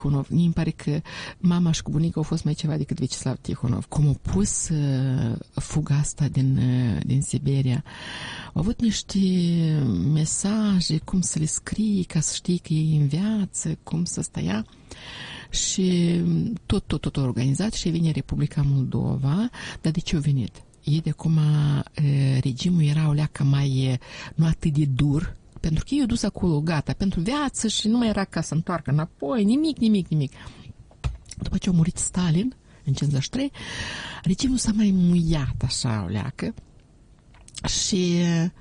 Mie îmi pare că mama și cu bunica au fost mai ceva decât Vyacheslav Tihonov. Cum a pus fuga asta din Siberia, au avut niște mesaje, cum să le scrie ca să știi că e în viață, cum să stea. Și tot organizat și vine Republica Moldova. Dar de ce a venit? E de acum regimul era o leacă mai nu atât de dur, pentru că eu dus acolo, gata, pentru viață și nu mai era ca să întoarcă înapoi, nimic. După ce a murit Stalin, în 53, regimul s-a mai muiat așa o leacă și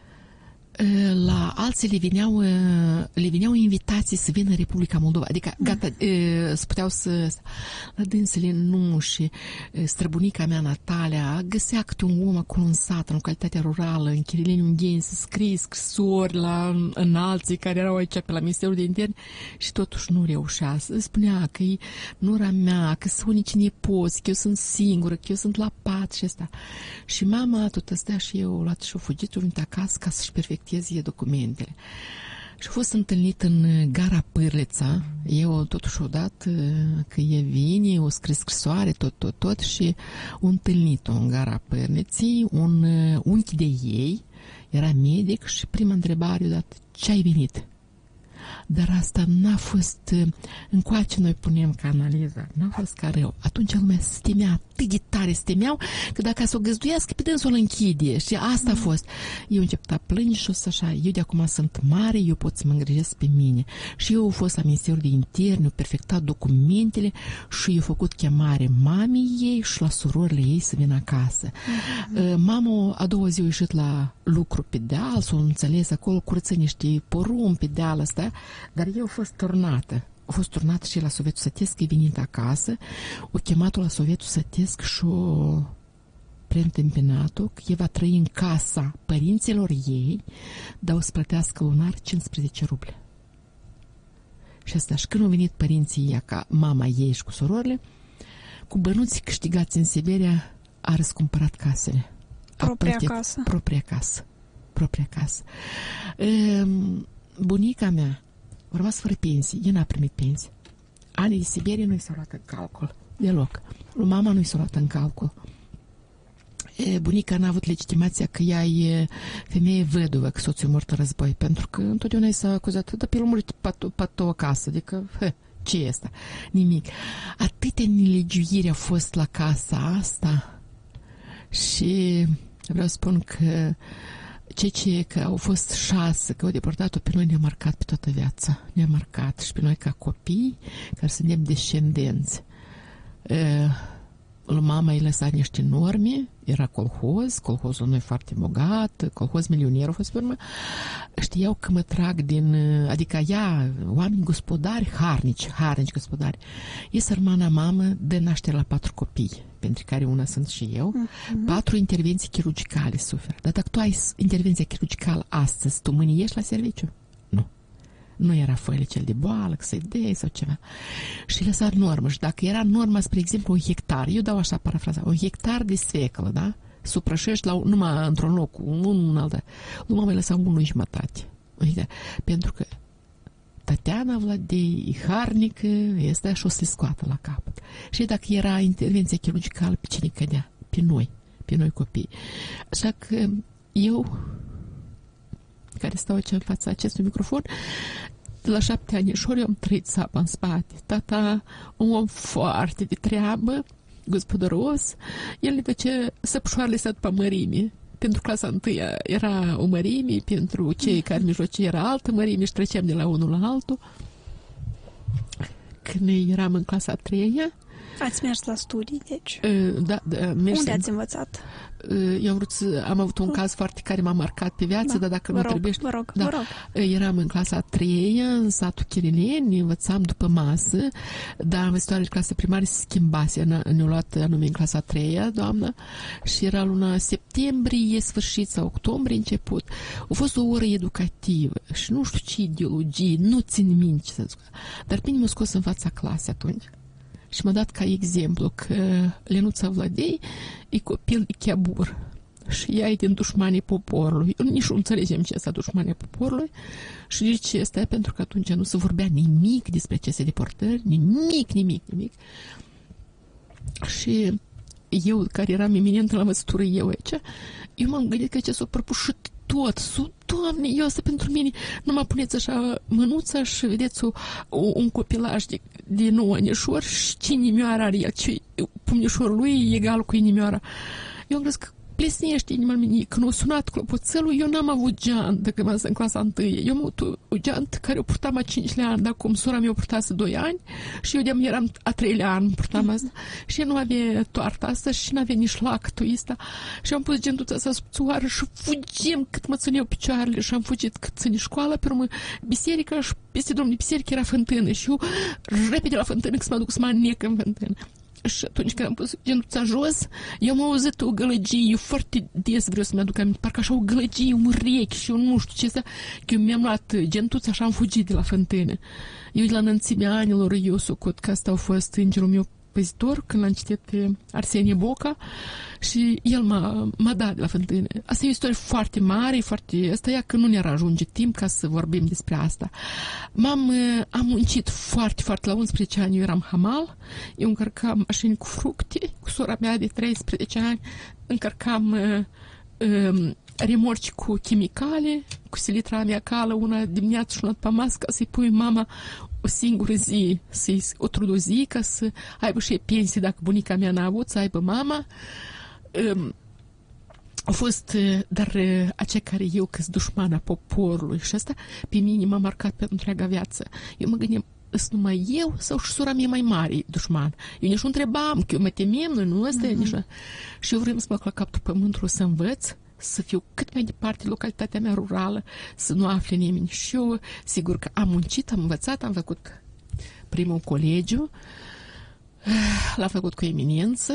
la alții le veneau invitații să vină în Republica Moldova. Adică, gata, să puteau să... La dânsele nu, și străbunica mea, Natalia, găsea câte un om acolo în sat, în localitatea rurală, în Chirileni Ungheni, să scrie scrisori în alții care erau aici pe la Ministerul de Interne și totuși nu reușea. Spunea că e nora mea, că sunt unici nepoți, că eu sunt singură, că eu sunt la pat și asta. Și mama tot astea și eu au luat și au fugit, au venit acasă ca să-și perfecteze documentele. Și a fost întâlnit în gara Pârlița. Eu totuși odată că e vine, o scris scrisoare, tot și o întâlnit-o în gara Pârliții, un unchi de ei, era medic și prima întrebare a dat, ce ai venit? Dar asta n-a fost, încoace noi punem ca analiza, n-a fost ca rău. Atunci lumea se temea, atât de tare se temeau, că dacă să o găzduiască, pe dânsul îl închide. Și asta a fost. Eu început a plânge și o să așa, eu de acum sunt mare, eu pot să mă îngrijesc pe mine. Și eu au fost la Ministerul de Interne, au perfectat documentele și eu au făcut chemare mamei ei și la surorile ei să vină acasă. Mama a doua zi a ieșit la lucru pe deal, s-o înțeles acolo, curăță niște porumb pe deal ăsta, dar eu a fost turnată. A fost turnată și la Sovietul Sătesc, e venit acasă, o chemat-o la Sovietul Sătesc și o preîntâmpinat-o că ei va trăi în casa părinților ei, dar o să plătească lunar 15 ruble. Și asta, și când au venit părinții ei, ca mama ei și cu surorile, cu bănuți câștigați în Siberia, a răscumpărat casele. Propria casă. Bunica mea a rămas fără pensii, ea n-a primit pensii. Anii de Siberie nu i s-au luat în calcul, deloc. Lui mama nu i s-au luat în calcul. Bunica n-a avut legitimația că ea e femeie văduvă, că soțul e mort în război, pentru că întotdeauna i s-a acuzat, dar pe el a murit pe acasă, adică, ce e asta? Nimic. Atâtea nelegiuiri au fost la casa asta și vreau să spun că că au fost 6, că au deportat-o pe noi, ne-a marcat pe toată viața. Ne-a marcat și pe noi ca copii, care suntem descendenți. Lui mama îi lăsa niște norme, era colhozul nu e foarte bogat, colhoz milionier a fost pe urmă. Știau că mă trag adică ea, oameni gospodari, harnici gospodari. E sărmana mamă, dă naștere la 4 copii, pentru care una sunt și eu. 4 intervenții chirurgicale suferă. Dar dacă tu ai intervenția chirurgicală astăzi, tu mâine ieși la serviciu? Nu. Nu era foile cel de boală, că să-i dai sau ceva. Și lăsa normă. Și dacă era norma, spre exemplu, 1 hectar, eu dau așa parafraza, 1 hectar de sfeclă, da? Suprășești numai într-un loc, unul în altă. Lumea mai lăsa 1,5. Pentru că Tatiana Vladei, harnică, este și o să-i scoată la capăt. Și dacă era intervenția chirurgicală, pe cine cădea? Pe noi copii. Așa că eu, care stau aici în fața acestui microfon, de la 7 ani și ori eu am trăit țapa în spate. Tata, un om foarte de treabă, gospodăros, el ne duce săpșoarele sat pe mărime. Pentru clasa 1 era o mărime, pentru cei care mijlocii era altă mărime și treceam de la unul la altul. Când eram în clasa 3-a, ați mers la studii, deci? Da, unde ați învățat? Eu am avut un caz foarte care m-a marcat pe viață, dar dacă nu trebuie... Vă rog. Eram în clasa 3-a, în satul Chirileni, învățam după masă, dar învățătoarea de clasă primară se schimbase, ne-a luat anume în clasa 3-a, doamnă, și era luna septembrie, sfârșit, sau octombrie, început. A fost o oră educativă și nu știu ce ideologie, nu țin minte ce să zic, dar bine m-a scos în fața clasei atunci. Și m-a dat ca exemplu că Lenuța Vladei e copil de chiabur. și ea e din dușmanii poporului. Nici nu înțelegem ce este dușmanii poporului și de ce este, pentru că atunci nu se vorbea nimic despre aceste deportări, nimic. Și eu, care eram eminentă la învățătură, eu m-am gândit că ce s-o prăpușit tot. Doamne, eu asta pentru mine, nu mă puneți așa mânuța și vedeți un copilaj de 9 anișori și ce inimioară are el, ce pumnișorul lui e egal cu inimioara. Eu am crezut că plesnește inima mea. Când a sunat clopoțelul, eu n-am avut geantă când m-am în clasa 1. Eu am avut o geantă care o purtam a 5 ani, dar cum sora mea o purtase 2 ani și eu de-am eram a 3 ani purtam asta. Și nu avea toarta asta și nu avea nici lactul ăsta. Și am pus gentuța asta subțioară și fugim cât mă țineau picioarele și am fugit cât ține școala, pe urmă biserica și peste drumul de biserică era fântână și eu repede la fântână că să mă duc să mă annec în fântână. Și atunci când am pus gentuța jos, eu am auzit o gălăgie, eu foarte des vreau să-mi aduc aminte, parcă așa o gălăgie, un urechi și eu nu știu ce asta, că eu mi-am luat gentuța și am fugit de la fântână. Eu de la înălțimea anilor, eu socot că asta a fost îngerul meu păzitor când l-am citit pe Arsenie Boca și el m-a dat de la fântână. Asta e o istorie foarte mare, asta e că nu ne-ar ajunge timp ca să vorbim despre asta. Am muncit foarte, foarte la 11 ani, eu eram hamal, eu încărcam mașini cu fructe, cu sora mea de 13 ani, încărcam remorci cu chimicale, cu silitra mea cală, una dimineață și una pe masă, ca să-i pui mama o singură zi, o trudă o zi, ca să aibă și pensie, dacă bunica mea n-a avut, să aibă mama. Au fost, dar acea care eu că-s dușmana poporului și asta pe mine m-a marcat pentru întreaga viață. Eu mă gândeam, sunt numai eu sau și sora mea mai mare dușman? Eu nici nu întrebam, că eu mă temem, nu ăsta e nici... Și eu vreau să mă fac la capul pământului să învăț, să fiu cât mai departe localitatea mea rurală, să nu afle nimeni. Și eu, sigur că am muncit, am învățat, am făcut primul colegiu, l-am făcut cu eminență,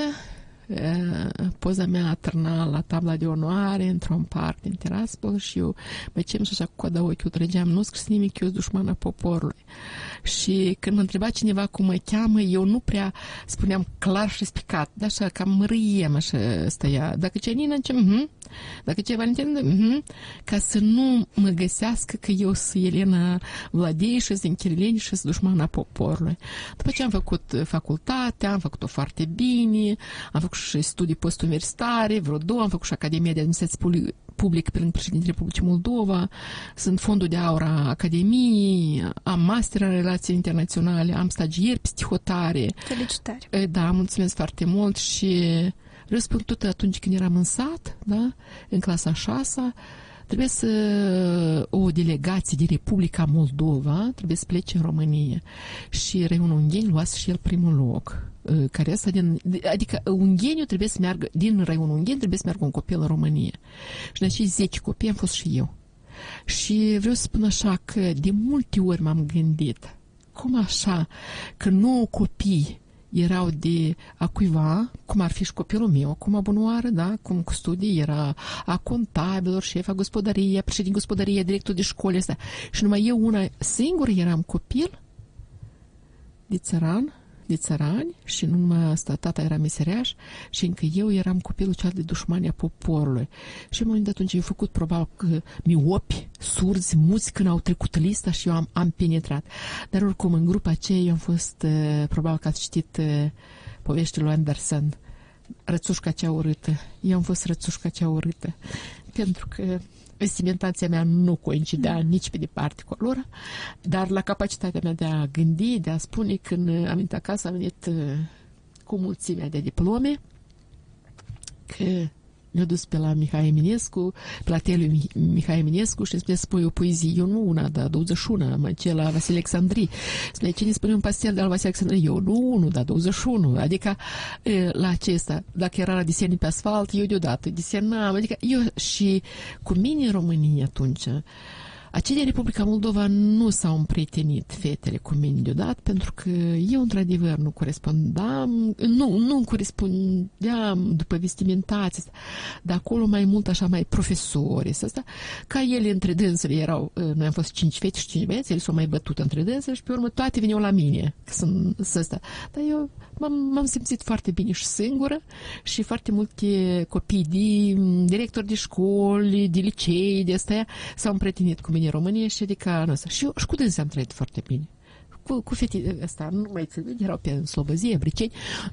poza mea atârna la tabla de onoare într-un parc din Tiraspol și eu mă cem și așa cu coada ochiul trăgeam, nu scris nimic, eu sunt dușmana poporului. Și când mă întreba cineva cum mă cheamă, eu nu prea spuneam clar și spicat, dar așa cam măriem, așa stăia. Dacă ce Nina, dacă ce Valentin, ca să nu mă găsească că eu sunt Elena Vladei și sunt Chirileni și sunt dușmana poporului. După ce am făcut facultatea, am făcut-o foarte bine, am făcut și studii postuniversitare, vreo 2, am făcut și Academia de Administrație Publică prin președintele Republicii Moldova, sunt fondul de aur a Academiei, am master în relații internaționale, am stagieri psihotare. Felicitări! Da, mulțumesc foarte mult și răspund tot atunci când eram în sat, da, în clasa 6, trebuie să o delegație de Republica Moldova trebuie să plece în România și Raiul Ungheni luase și el primul loc. Care asta adică Ungheniu trebuie să meargă, din Raiul Ungheni trebuie să meargă un copil în România. Și în acei 10 copii am fost și eu. Și vreau să spun așa că de multe ori m-am gândit, cum așa, că 9 copii erau de a cuiva, cum ar fi și copilul meu, acum bunoară, da, cum cu studii era a contabilor, șefa gospodărie, președinte gospodărie, director de școli, astea. Și numai eu una singură eram copil de țărani și nu numai asta, tata era meseriaș și încă eu eram copilul cel de dușmania poporului. Și în momentul atunci eu făcut probabil că miopi, surzi, muți când au trecut lista și eu am penetrat. Dar oricum în grupa aceea eu am fost, probabil că ați citit poveștile lui Andersen, Rățușca cea urâtă. Eu am fost Rățușca cea urâtă. Pentru că vestimentația mea nu coincidea nici pe departe cu lor, dar la capacitatea mea de a gândi, de a spune, când am venit acasă, am venit cu mulțimea de diplome, că mi-a dus pe la Mihai Eminescu, pe la Telu Mihai Eminescu și îmi spune o poezie, eu nu una, dar 21, mă ce la Vasile Alexandri. Spune, cine spune un pastel de la Vasile Alexandri? Eu nu unu, dar 21. Adică la acesta, dacă era la desene pe asfalt, eu deodată desenam. Adică eu și cu mine în România atunci Acei din Republica Moldova nu s-au împrietenit fetele cu mine deodată, pentru că eu, într-adevăr, nu corespundeam după vestimentația asta, dar acolo mai mult așa mai profesori, asta, ca ele între dânsele erau, noi am fost 5 fete și 5 băieți, ele s-au mai bătut între dânsele și pe urmă toate veneau la mine, asta. Dar eu m-am simțit foarte bine și singură și foarte multe copii directori de școli, de licei, de astea, s-au împrietenit cu mine în România și adică, nu știu, și eu și cu dânsele am trăit foarte bine. Cu fetele astea, nu mai țin, erau pe Slobozia, Briceni,